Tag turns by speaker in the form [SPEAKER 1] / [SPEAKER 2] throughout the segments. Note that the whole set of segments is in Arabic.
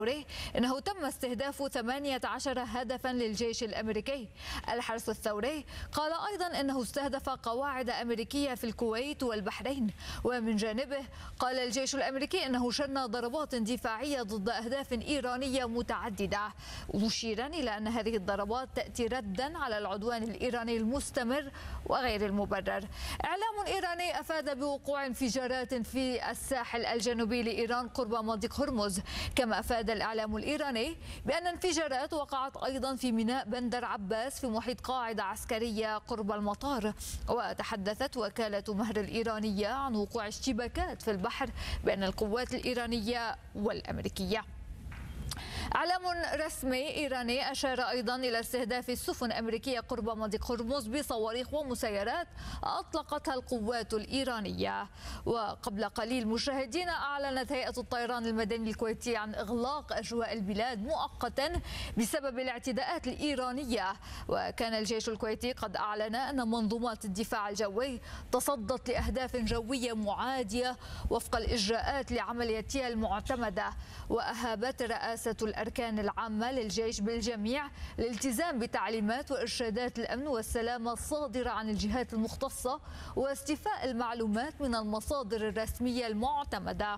[SPEAKER 1] إنه تم استهداف 18 هدفا للجيش الأمريكي. الحرس الثوري قال أيضا إنه استهدف قواعد أمريكية في الكويت والبحرين. ومن جانبه قال الجيش الأمريكي إنه شن ضربات دفاعية ضد أهداف إيرانية متعددة، مشيرا إلى أن هذه الضربات تأتي ردا على العدوان الإيراني المستمر وغير المبرر. إعلام إيراني أفاد بوقوع انفجارات في الساحل الجنوبي لإيران قرب مضيق هرمز، كما أفاد الإعلام الإيراني بأن انفجارات وقعت أيضا في ميناء بندر عباس في محيط قاعدة عسكرية قرب المطار. وتحدثت وكالة مهر الإيرانية عن وقوع اشتباكات في البحر بين القوات الإيرانية والأمريكية. إعلام رسمي إيراني أشار أيضا إلى استهداف السفن أمريكية قرب مضيق هرمز بصواريخ ومسيرات أطلقتها القوات الإيرانية. وقبل قليل مشاهدينا، أعلنت هيئة الطيران المدني الكويتي عن إغلاق أجواء البلاد مؤقتا بسبب الاعتداءات الإيرانية. وكان الجيش الكويتي قد أعلن أن منظومات الدفاع الجوي تصدت لأهداف جوية معادية وفق الإجراءات لعملياتها المعتمدة. وأهابت رئاسة الأركان العامة للجيش بالجميع الالتزام بتعليمات وإرشادات الأمن والسلامة الصادرة عن الجهات المختصة واستيفاء المعلومات من المصادر الرسمية المعتمدة.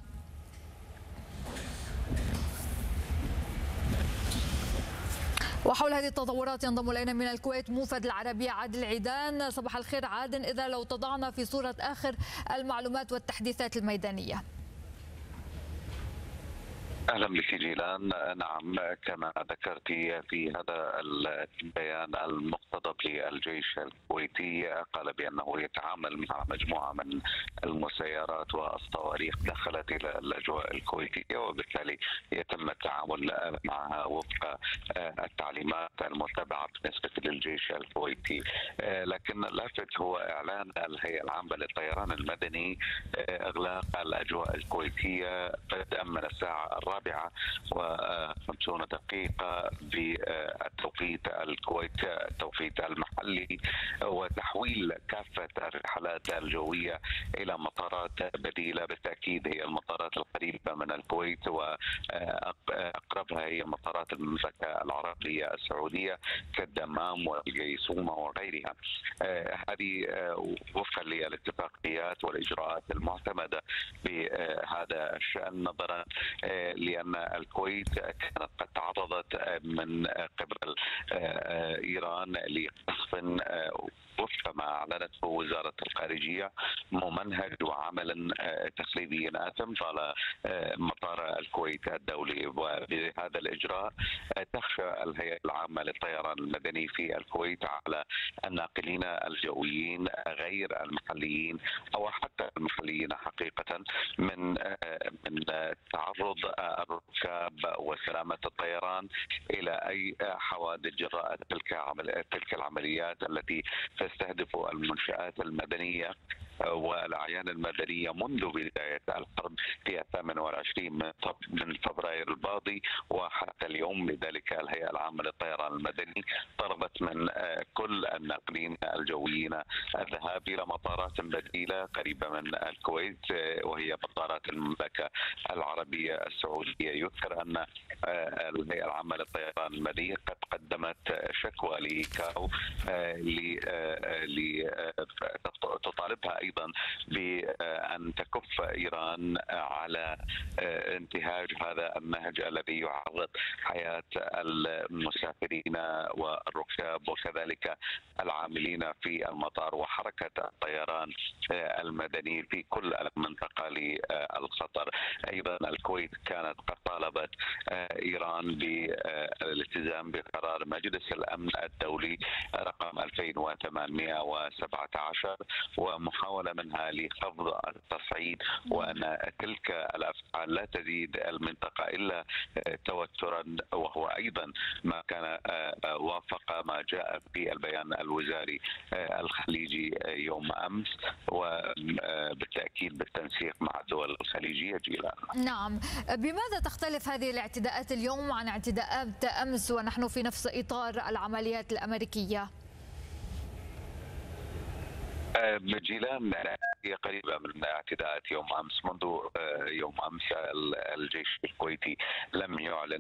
[SPEAKER 1] وحول هذه التطورات ينضم إلينا من الكويت موفد العربية عادل عيدان. صباح الخير عادل، إذا لو تضعنا في صورة آخر المعلومات والتحديثات الميدانية.
[SPEAKER 2] اهلا بك جيلان. نعم، كما ذكرت في هذا البيان المقتضب للجيش الكويتي، قال بانه يتعامل مع مجموعه من المسيرات والصواريخ دخلت الى الاجواء الكويتيه، وبالتالي يتم التعامل معها وفق التعليمات المتبعه بالنسبه للجيش الكويتي. لكن اللافت هو اعلان الهيئه العامه للطيران المدني اغلاق الاجواء الكويتيه بدءا من الساعه 4:50 بالتوقيت الكويت التوقيت المحلي، وتحويل كافة الرحلات الجوية إلى مطارات بديلة. بالتأكيد هي المطارات القريبة من الكويت، وأقربها هي مطارات المملكة العربية السعودية كالدمام والجيسومة وغيرها. هذه وفقا للاتفاقيات والإجراءات المعتمدة بهذا الشأن، نظرا لأن الكويت كانت قد تعرضت من قبل إيران لقصف وفق ما أعلنته وزارة الخارجية ممنهج وعمل تخريبي آثم على مطار الكويت الدولي. وبهذا الإجراء تخشى الهيئة العامة للطيران المدني في الكويت على الناقلين الجويين غير المحليين أو حتى المحليين حقيقة من تعرض الركاب وسلامة الطيران إلى أي حوادث جراء تلك العمليات التي تستهدف المنشآت المدنية والأعيان المدنية منذ بداية الحرب في 28 من فبراير الماضي وحتى اليوم. لذلك الهيئة العامة للطيران المدني طلبت من كل الناقلين الجويين الذهاب إلى مطارات بديلة قريبة من الكويت، وهي مطارات المملكة العربية السعودية. يذكر أن الهيئة العامة للطيران المدني قد قدمت شكوى لإيكاو تطالبها أيضا بأن تكف إيران على انتهاج هذا النهج الذي يعرض حياة المسافرين والركاب وكذلك العاملين في المطار وحركة الطيران المدني في كل المنطقة للخطر. أيضا الكويت كانت قد طالبت إيران بالالتزام بقرار مجلس الأمن الدولي رقم 2817 ومحاولة منها لخفض التصعيد، وأن تلك الأفعال لا تزيد المنطقة إلا توترا، وهو أيضا ما كان وافق ما جاء في البيان الوزاري الخليجي يوم أمس، وبالتأكيد بالتنسيق مع الدول الخليجية. جيلان،
[SPEAKER 1] نعم، بماذا تختلف هذه الاعتداءات اليوم عن اعتداءات أمس ونحن في نفس إطار العمليات الأمريكية؟
[SPEAKER 2] جيلان، هي قريبة من اعتداءات يوم أمس. منذ يوم أمس الجيش الكويتي لم يعلن